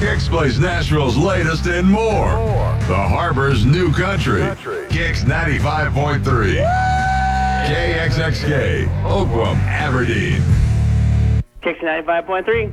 Kicks plays Nashville's latest and more. The Harbor's new country. Kicks 95.3. KXXK, Oakwam, Aberdeen. Kicks 95.3.